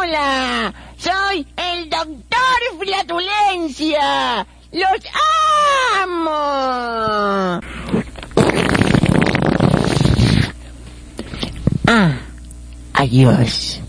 Hola, soy el doctor Flatulencia. ¡Los amo! Adiós.